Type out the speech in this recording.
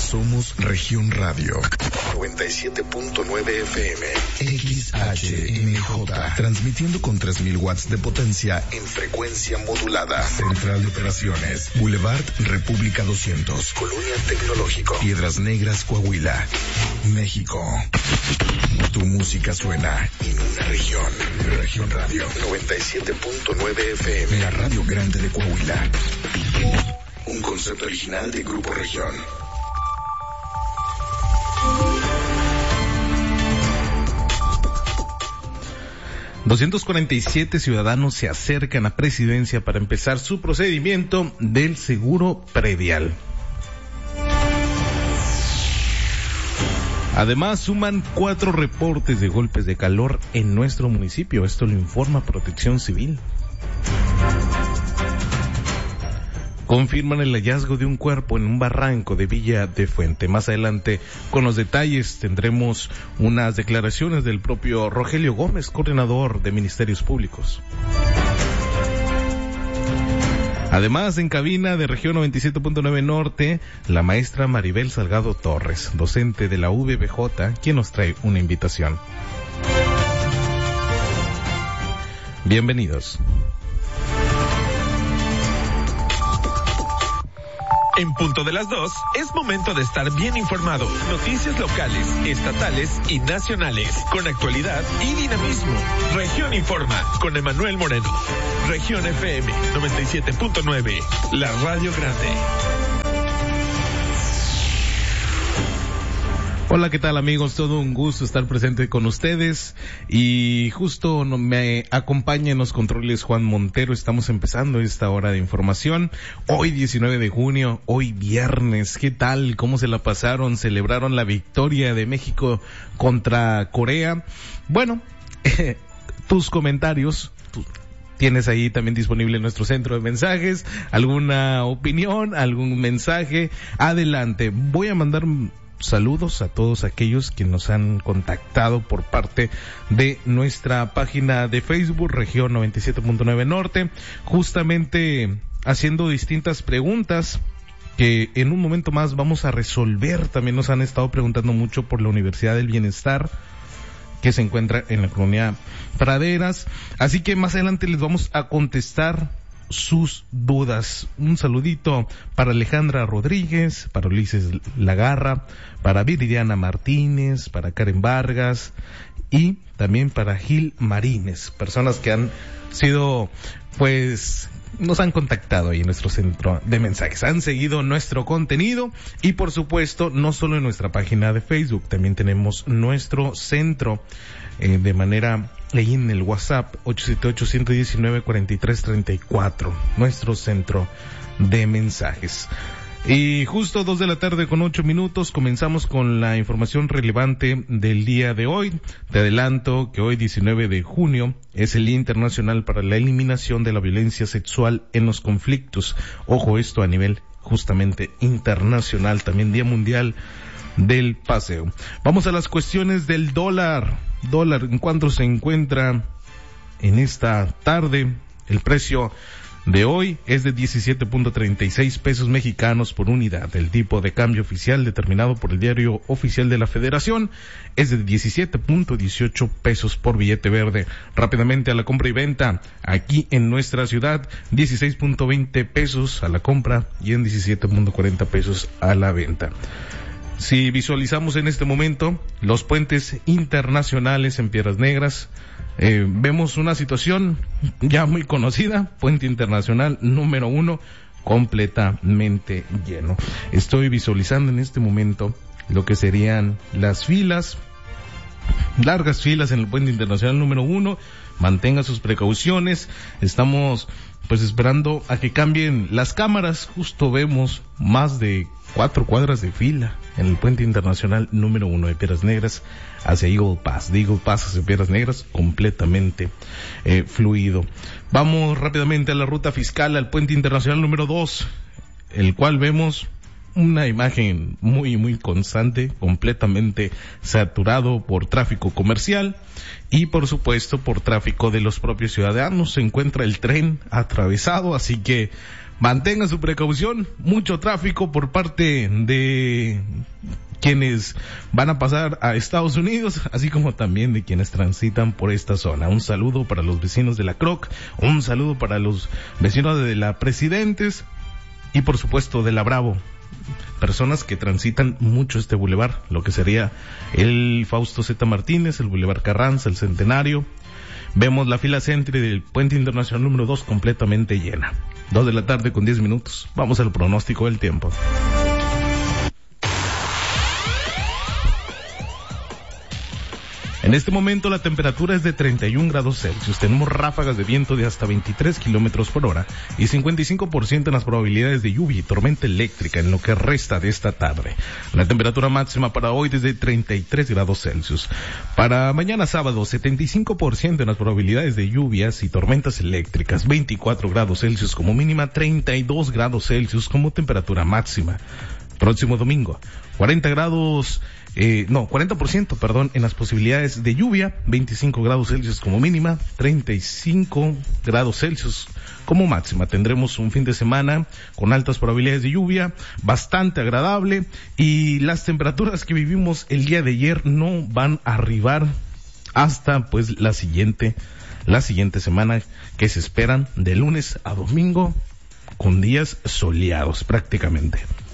Somos Región Radio 97.9 FM XHMJ, transmitiendo con 3000 watts de potencia en frecuencia modulada. Central de Operaciones, Boulevard República 200, Colonia Tecnológico, Piedras Negras, Coahuila, México. Tu música suena en una región. Región Radio 97.9 FM, la radio grande de Coahuila. Un concepto original de Grupo Región. $247 ciudadanos se acercan a Presidencia para empezar su procedimiento del seguro predial. Además, suman 4 reportes de golpes de calor en nuestro municipio. Esto lo informa Protección Civil. Confirman el hallazgo de un cuerpo en un barranco de Villa de Fuente. Más adelante, con los detalles, tendremos unas declaraciones del propio Rogelio Gómez, coordinador de Ministerios Públicos. Además, en cabina de Región 97.9 Norte, la maestra Maribel Salgado Torres, docente de la VBJ, quien nos trae una invitación. Bienvenidos. En punto de las 2, es momento de estar bien informado. Noticias locales, estatales y nacionales, con actualidad y dinamismo. Región Informa, con Emanuel Moreno. Región FM 97.9, la radio grande. Hola, ¿qué tal amigos? Todo un gusto estar presente con ustedes y justo me acompaña en los controles Juan Montero. Estamos empezando esta hora de información. Hoy 19 de junio, hoy viernes. ¿Qué tal? ¿Cómo se la pasaron? ¿Celebraron la victoria de México contra Corea? Bueno, tus comentarios... Tienes ahí también disponible nuestro centro de mensajes, alguna opinión, algún mensaje. Adelante, voy a mandar saludos a todos aquellos que nos han contactado por parte de nuestra página de Facebook, Región 97.9 Norte, justamente haciendo distintas preguntas que en un momento más vamos a resolver. También nos han estado preguntando mucho por la Universidad del Bienestar, que se encuentra en la colonia Praderas, así que más adelante les vamos a contestar sus dudas. Un saludito para Alejandra Rodríguez, para Ulises Lagarra, para Viridiana Martínez, para Karen Vargas y también para Gil Marínez, personas que han sido, nos han contactado ahí en nuestro centro de mensajes, han seguido nuestro contenido y por supuesto no solo en nuestra página de Facebook, también tenemos nuestro centro de manera ahí en el WhatsApp 878-119-4334, nuestro centro de mensajes. Y justo 2:08 p.m, comenzamos con la información relevante del día de hoy. Te adelanto que hoy 19 de junio es el Día Internacional para la Eliminación de la Violencia Sexual en los Conflictos. Ojo, esto a nivel justamente internacional, también Día Mundial del Paseo. Vamos a las cuestiones del dólar. ¿En cuánto se encuentra en esta tarde? El precio de hoy es de 17.36 pesos mexicanos por unidad. El tipo de cambio oficial determinado por el Diario Oficial de la Federación es de 17.18 pesos por billete verde. Rápidamente a la compra y venta aquí en nuestra ciudad, 16.20 pesos a la compra y en 17.40 pesos a la venta. Si visualizamos en este momento los puentes internacionales en Piedras Negras, vemos una situación ya muy conocida, puente internacional número 1, completamente lleno. Estoy visualizando en este momento lo que serían las filas, largas filas en el puente internacional número 1, mantenga sus precauciones, estamos esperando a que cambien las cámaras, justo vemos más de 4 cuadras de fila en el puente internacional número 1 de Piedras Negras hacia Eagle Pass, de Eagle Pass hacia Piedras Negras, completamente fluido. Vamos rápidamente a la ruta fiscal, al puente internacional número 2, el cual vemos una imagen muy constante, completamente saturado por tráfico comercial y por supuesto por tráfico de los propios ciudadanos. Se encuentra el tren atravesado, así que mantengan su precaución, mucho tráfico por parte de quienes van a pasar a Estados Unidos, así como también de quienes transitan por esta zona. Un saludo para los vecinos de la Croc, un saludo para los vecinos de la Presidentes y por supuesto de la Bravo. Personas que transitan mucho este bulevar, lo que sería el Fausto Z. Martínez, el Bulevar Carranza, el Centenario. Vemos la fila Sentry del Puente Internacional número 2 completamente llena. 2:10 p.m. Vamos al pronóstico del tiempo. En este momento la temperatura es de 31 grados Celsius. Tenemos ráfagas de viento de hasta 23 kilómetros por hora y 55% en las probabilidades de lluvia y tormenta eléctrica en lo que resta de esta tarde. La temperatura máxima para hoy es de 33 grados Celsius. Para mañana sábado, 75% en las probabilidades de lluvias y tormentas eléctricas, 24 grados Celsius como mínima, 32 grados Celsius como temperatura máxima. Próximo domingo, 40% en las posibilidades de lluvia, 25 grados Celsius como mínima, 35 grados Celsius como máxima. Tendremos un fin de semana con altas probabilidades de lluvia, bastante agradable, y las temperaturas que vivimos el día de ayer no van a arribar hasta pues la siguiente semana, que se esperan de lunes a domingo con días soleados prácticamente.